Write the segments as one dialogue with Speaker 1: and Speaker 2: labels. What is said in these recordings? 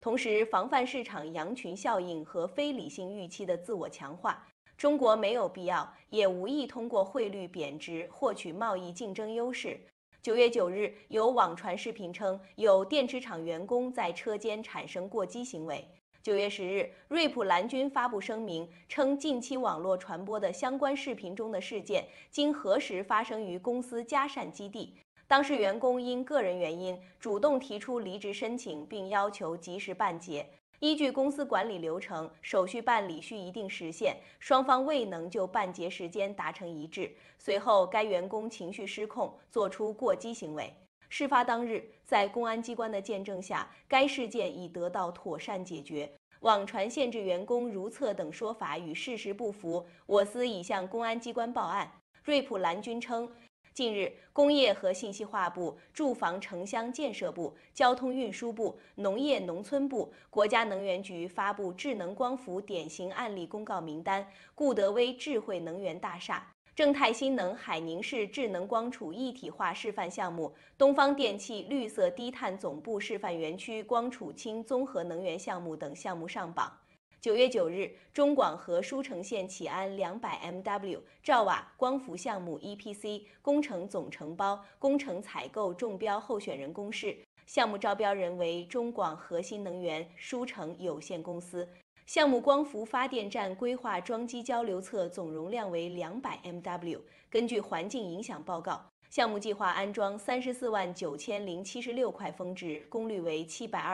Speaker 1: 同时防范市场羊群效应和非理性预期的自我强化。中国没有必要，也无意通过汇率贬值获取贸易竞争优势。9月9日，有网传视频称，有电池厂员工在车间产生过激行为。9月10日，瑞普蓝军发布声明称，近期网络传播的相关视频中的事件，经核实发生于公司嘉善基地。当事员工因个人原因主动提出离职申请，并要求及时办结。依据公司管理流程，手续办理需一定时限，双方未能就办结时间达成一致。随后，该员工情绪失控，做出过激行为。事发当日，在公安机关的见证下，该事件已得到妥善解决。网传限制员工如厕等说法与事实不符，我司已向公安机关报案。瑞普蓝军称，近日，工业和信息化部、住房城乡建设部、交通运输部、农业农村部、国家能源局发布智能光伏典型案例公告名单，固德威智慧能源大厦、正泰新能海宁市智能光储一体化示范项目、东方电气绿色低碳总部示范园区光储氢综合能源项目等项目上榜。9月9日，中广核舒城县启安200MW 兆瓦光伏项目 EPC 工程总承包、工程采购中标候选人公示，项目招标人为中广核新能源舒城有限公司。项目光伏发电站规划装机交流侧总容量为200MW。根据环境影响报告，项目计划安装349076块峰值，功率为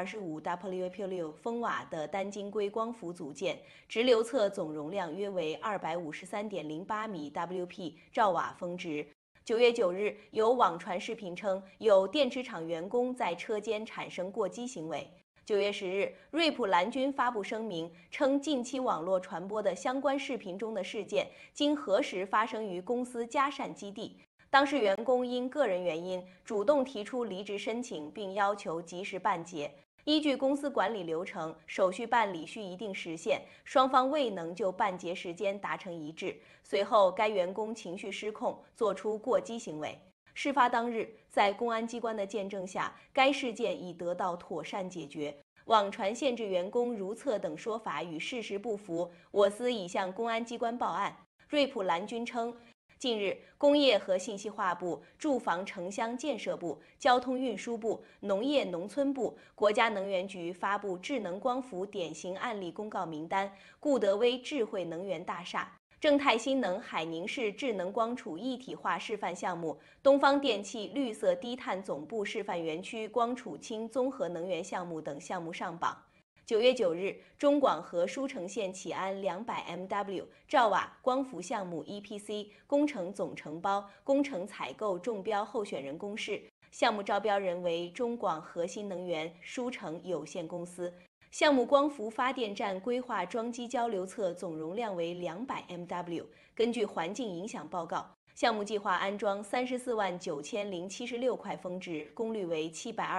Speaker 1: 725WP6风瓦的单晶硅光伏组件，直流侧总容量约为253.08米 WP 兆瓦峰值。9月9日，有网传视频称，有电池厂员工在车间产生过激行为。9月10日，瑞普蓝军发布声明称，近期网络传播的相关视频中的事件，经核实发生于公司嘉善基地。当事员工因个人原因主动提出离职申请，并要求及时办结。依据公司管理流程，手续办理需一定时限，双方未能就办结时间达成一致。随后，该员工情绪失控，做出过激行为。事发当日，在公安机关的见证下，该事件已得到妥善解决。网传限制员工如厕等说法与事实不符，我司已向公安机关报案。瑞普蓝军称，近日，工业和信息化部、住房城乡建设部、交通运输部、农业农村部、国家能源局发布智能光伏典型案例公告名单，固德威智慧能源大厦、正泰新能海宁市智能光储一体化示范项目、东方电气绿色低碳总部示范园区光储氢综合能源项目等项目上榜。9月9日，中广核舒城县启安200MW 兆瓦光伏项目 EPC 工程总承包、工程采购中标候选人公示，项目招标人为中广核新能源舒城有限公司。项目光伏发电站规划装机交流侧总容量为200MW。根据环境影响报告，项目计划安装349076块峰值，功率为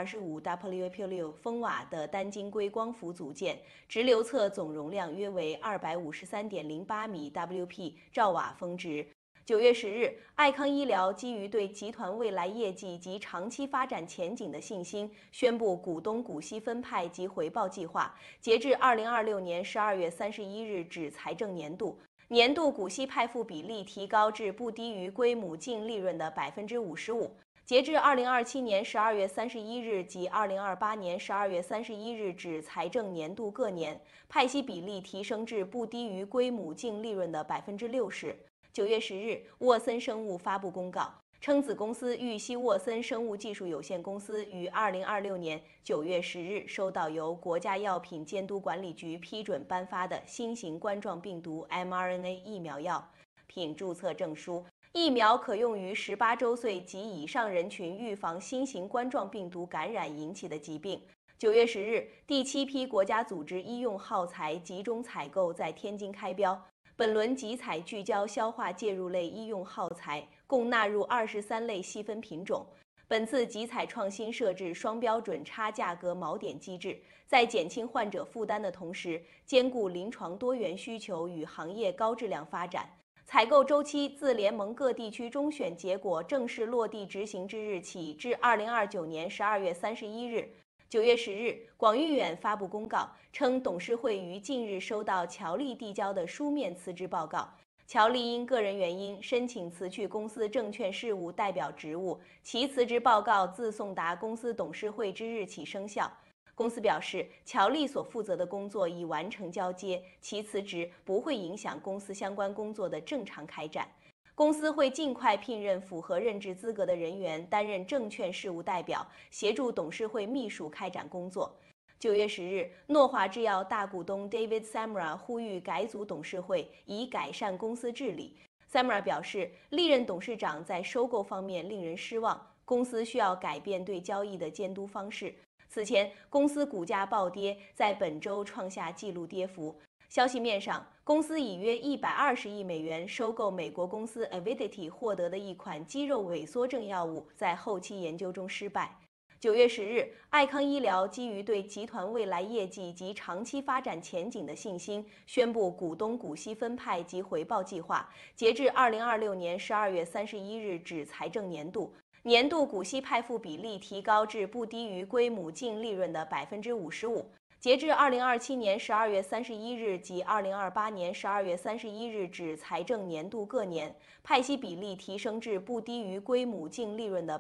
Speaker 1: 725WP6风瓦的单晶硅光伏组件，直流侧总容量约为253.08米 WP 兆瓦峰值。9月10日，爱康医疗基于对集团未来业绩及长期发展前景的信心，宣布股东股息分派及回报计划。截至2026年12月31日止财政年度，年度股息派付比例提高至不低于归母净利润的55%。截至2027年12月31日及2028年12月31日止财政年度各年，派息比例提升至不低于归母净利润的60%。9月10日，沃森生物发布公告称，子公司玉溪沃森生物技术有限公司于2026年9月10日收到由国家药品监督管理局批准颁发的新型冠状病毒 mRNA 疫苗药品注册证书。疫苗可用于18周岁及以上人群预防新型冠状病毒感染引起的疾病。9月10日，第7批国家组织医用耗材集中采购在天津开标。本轮集采聚焦消化介入类医用耗材，共纳入23类细分品种。本次集采创新设置双标准差价格锚点机制，在减轻患者负担的同时，兼顾临床多元需求与行业高质量发展。采购周期自联盟各地区中选结果正式落地执行之日起至2029年12月31日。 9月10日，广域远发布公告称，董事会于近日收到乔丽递交的书面辞职报告。乔丽因个人原因申请辞去公司证券事务代表职务，其辞职报告自送达公司董事会之日起生效。公司表示，乔丽所负责的工作已完成交接，其辞职不会影响公司相关工作的正常开展。公司会尽快聘任符合任职资格的人员担任证券事务代表，协助董事会秘书开展工作。9月10日，诺华制药大股东 David Samra 呼吁改组董事会，以改善公司治理。Samra 表示，历任董事长在收购方面令人失望，公司需要改变对交易的监督方式。此前，公司股价暴跌，在本周创下纪录跌幅。消息面上，公司以约120亿美元收购美国公司 Avidity 获得的一款肌肉萎缩症药物，在后期研究中失败。9月10日，爱康医疗基于对集团未来业绩及长期发展前景的信心，宣布股东股息分派及回报计划，截至2026年12月31日止财政年度，年度股息派付比例提高至不低于归母净利润的55%。截至2027年12月31日及2028年12月31日止财政年度各年，派息比例提升至不低于归母净利润的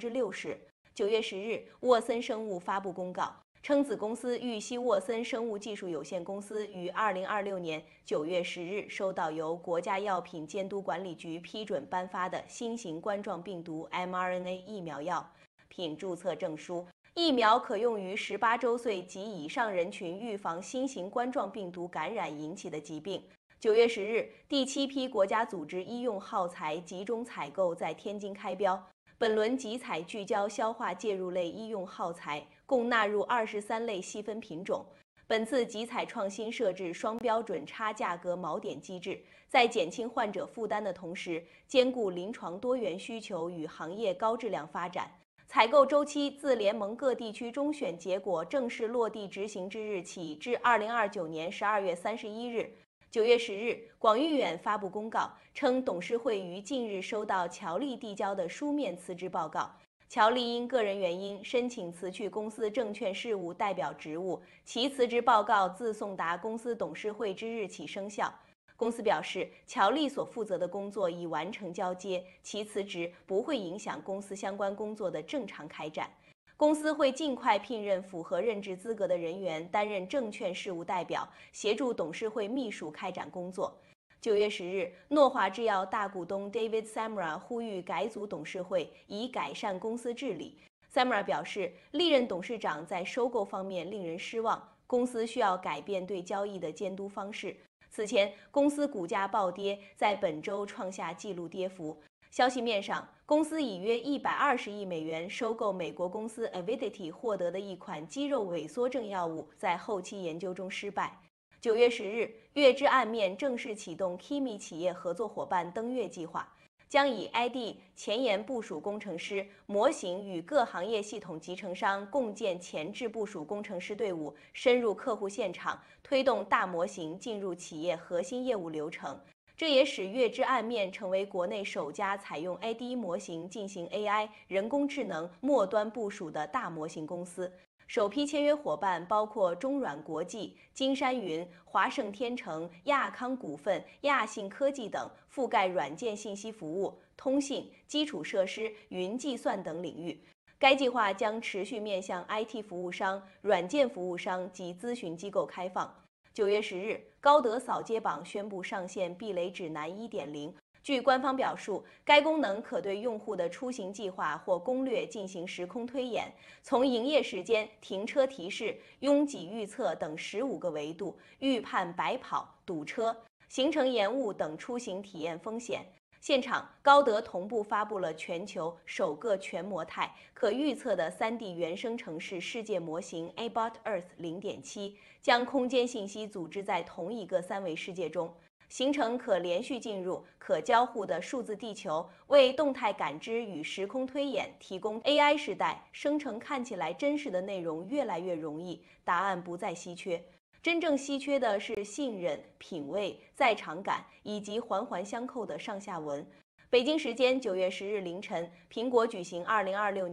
Speaker 1: 60%。9月10日，沃森生物发布公告称，子公司玉溪沃森生物技术有限公司于2026年9月10日收到由国家药品监督管理局批准颁发的新型冠状病毒 mRNA 疫苗药品注册证书。疫苗可用于18周岁及以上人群预防新型冠状病毒感染引起的疾病。9月10日，第7批国家组织医用耗材集中采购在天津开标。本轮集采聚焦消化介入类医用耗材，共纳入23类细分品种。本次集采创新设置双标准差价格锚点机制，在减轻患者负担的同时，兼顾临床多元需求与行业高质量发展。采购周期自联盟各地区中选结果正式落地执行之日起至2029年12月31日。9月10日，广域远发布公告称，董事会于近日收到乔丽递交的书面辞职报告。乔丽因个人原因申请辞去公司证券事务代表职务，其辞职报告自送达公司董事会之日起生效。公司表示，乔丽所负责的工作已完成交接，其辞职不会影响公司相关工作的正常开展。公司会尽快聘任符合任职资格的人员担任证券事务代表，协助董事会秘书开展工作。9月10日，诺华制药大股东 David Samra 呼吁改组董事会，以改善公司治理。Samra 表示，历任董事长在收购方面令人失望，公司需要改变对交易的监督方式。此前，公司股价暴跌，在本周创下纪录跌幅。消息面上，公司以约120亿美元收购美国公司 Avidity 获得的一款肌肉萎缩症药物，在后期研究中失败。9月10日，月之暗面正式启动 Kimi 企业合作伙伴登月计划，将以 ID 前沿部署工程师模型与各行业系统集成商共建前置部署工程师队伍，深入客户现场，推动大模型进入企业核心业务流程。这也使月之暗面成为国内首家采用 ID 模型进行 AI 人工智能末端部署的大模型公司。首批签约伙伴包括中软国际、金山云、华盛天成、亚康股份、亚信科技等，覆盖软件信息服务、通信、基础设施、云计算等领域。该计划将持续面向 IT 服务商、软件服务商及咨询机构开放。9月10日，高德扫街榜宣布上线避雷指南 1.0。据官方表述，该功能可对用户的出行计划或攻略进行时空推演，从营业时间、停车提示、拥挤预测等15个维度预判白跑、堵车、行程延误等出行体验风险。现场，高德同步发布了全球首个全模态可预测的3D 原生城市世界模型 Abot Earth 0.7，将空间信息组织在同一个3维世界中。形成可连续进入、可交互的数字地球，为动态感知与时空推演提供 AI 时代生成看起来真实的内容越来越容易，答案不再稀缺。真正稀缺的是信任、品味、在场感以及环环相扣的上下文。北京时间9月10日凌晨，苹果举行2026